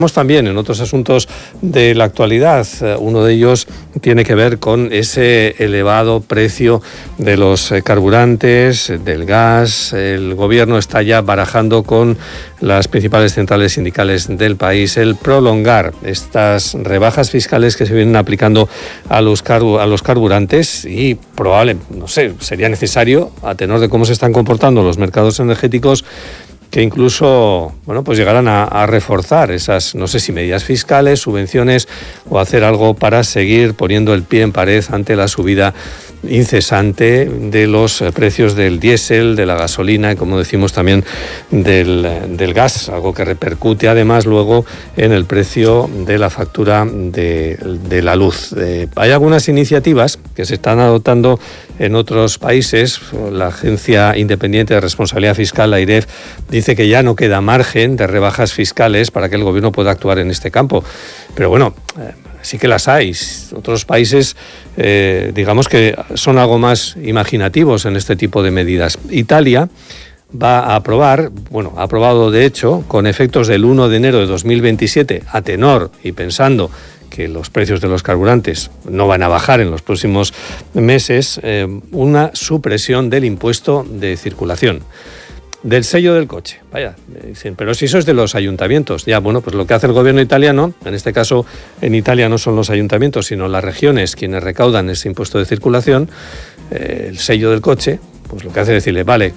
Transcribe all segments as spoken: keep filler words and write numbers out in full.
También en otros asuntos de la actualidad. Uno de ellos tiene que ver con ese elevado precio de los carburantes, del gas. El gobierno está ya barajando con las principales centrales sindicales del país el prolongar estas rebajas fiscales que se vienen aplicando a los, carbu- a los carburantes y probable, no sé, sería necesario, a tenor de cómo se están comportando los mercados energéticos, que incluso, bueno, pues llegarán a, a reforzar esas, no sé si medidas fiscales, subvenciones o hacer algo para seguir poniendo el pie en pared ante la subida incesante de los precios del diésel, de la gasolina y, como decimos, también del, del gas, algo que repercute además luego en el precio de la factura de, de la luz. Eh, hay algunas iniciativas que se están adoptando en otros países. La Agencia Independiente de Responsabilidad Fiscal, la AIREF, dice que ya no queda margen de rebajas fiscales para que el gobierno pueda actuar en este campo. Pero bueno, eh, sí que las hay. Otros países, eh, digamos que son algo más imaginativos en este tipo de medidas. Italia va a aprobar, bueno, ha aprobado de hecho, con efectos del uno de enero de dos mil veintisiete, a tenor y pensando que los precios de los carburantes no van a bajar en los próximos meses, eh, una supresión del impuesto de circulación. Del sello del coche. Vaya, dicen, pero si eso es de los ayuntamientos. Ya, bueno, pues lo que hace el gobierno italiano, en este caso en Italia no son los ayuntamientos, sino las regiones quienes recaudan ese impuesto de circulación, eh, el sello del coche, pues lo que hace es decirle, vale,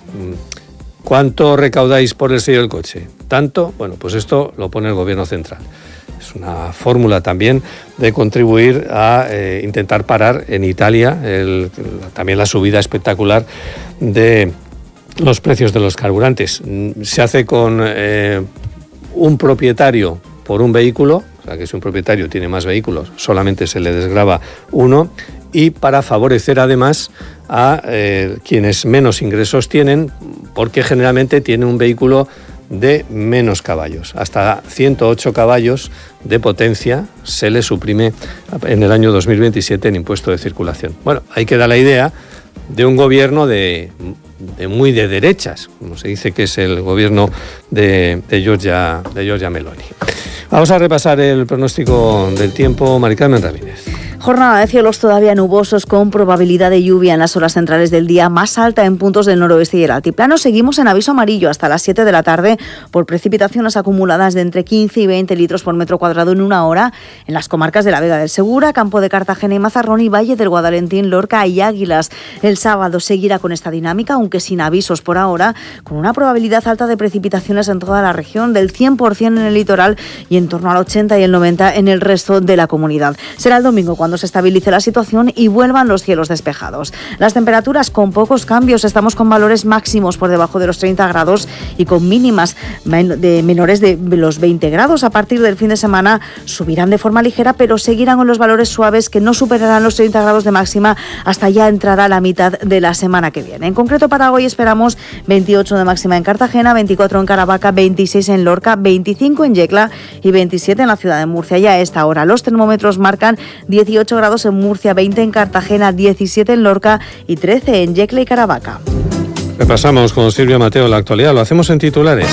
¿cuánto recaudáis por el sello del coche? ¿Tanto? Bueno, pues esto lo pone el gobierno central. Es una fórmula también de contribuir a eh, intentar parar en Italia el, también la subida espectacular de los precios de los carburantes. Se hace con eh, un propietario por un vehículo, o sea que si un propietario tiene más vehículos, solamente se le desgrava uno, y para favorecer además a eh, quienes menos ingresos tienen, porque generalmente tienen un vehículo de menos caballos. Hasta ciento ocho caballos de potencia se le suprime en el año dos mil veintisiete en impuesto de circulación. Bueno, ahí queda la idea de un gobierno de, de muy de derechas, como se dice que es el gobierno de, de, Giorgia, de Giorgia Meloni. Vamos a repasar el pronóstico del tiempo. Mari Carmen Ramírez. Jornada de cielos todavía nubosos con probabilidad de lluvia en las horas centrales del día, más alta en puntos del noroeste y el altiplano. Seguimos en aviso amarillo hasta las siete de la tarde por precipitaciones acumuladas de entre quince y veinte litros por metro cuadrado en una hora en las comarcas de la Vega del Segura, Campo de Cartagena y Mazarrón y Valle del Guadalentín, Lorca y Águilas. El sábado seguirá con esta dinámica, aunque sin avisos por ahora, con una probabilidad alta de precipitaciones en toda la región, del cien por ciento en el litoral y en torno al ochenta y el noventa en el resto de la comunidad. Será el domingo cuando se estabilice la situación y vuelvan los cielos despejados. Las temperaturas con pocos cambios, estamos con valores máximos por debajo de los treinta grados y con mínimas de menores de los veinte grados. A partir del fin de semana subirán de forma ligera, pero seguirán con los valores suaves que no superarán los treinta grados de máxima hasta ya entrará la mitad de la semana que viene. En concreto para hoy esperamos veintiocho de máxima en Cartagena, veinticuatro en Caravaca, veintiséis en Lorca, veinticinco en Yecla y veintisiete en la ciudad de Murcia. Ya a esta hora los termómetros marcan dieciocho grados en Murcia, veinte en Cartagena, diecisiete en Lorca y trece en Yecla y Caravaca. Repasamos con Silvia Mateo la actualidad, lo hacemos en titulares.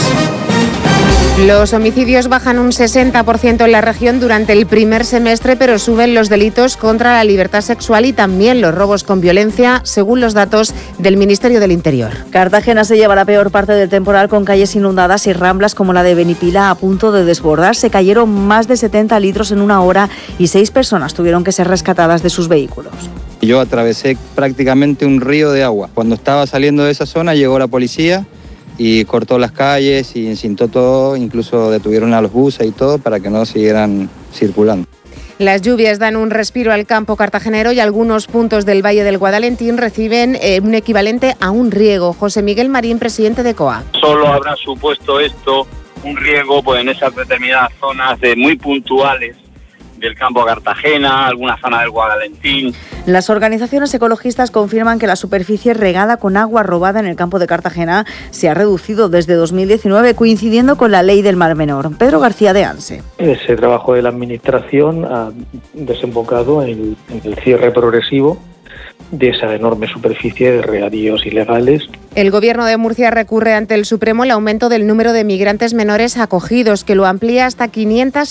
Los homicidios bajan un sesenta por ciento en la región durante el primer semestre, pero suben los delitos contra la libertad sexual y también los robos con violencia, según los datos del Ministerio del Interior. Cartagena se lleva la peor parte del temporal con calles inundadas y ramblas como la de Benipila a punto de desbordar. Se cayeron más de setenta litros en una hora y seis personas tuvieron que ser rescatadas de sus vehículos. Yo atravesé prácticamente un río de agua. Cuando estaba saliendo de esa zona llegó la policía y cortó las calles y encintó todo, incluso detuvieron a los buses y todo para que no siguieran circulando. Las lluvias dan un respiro al campo cartagenero y algunos puntos del Valle del Guadalentín reciben eh, un equivalente a un riego. José Miguel Marín, presidente de C O A. Solo habrá supuesto esto un riego pues, en esas determinadas zonas de muy puntuales del campo Cartagena, alguna zona del Guadalentín. Las organizaciones ecologistas confirman que la superficie regada con agua robada en el campo de Cartagena se ha reducido desde dos mil diecinueve, coincidiendo con la ley del Mar Menor. Pedro García de Anse. Ese trabajo de la Administración ha desembocado en, en el cierre progresivo de esa enorme superficie de regadíos ilegales El Gobierno de Murcia recurre ante el Supremo el aumento del número de migrantes menores acogidos, que lo amplía hasta quinientas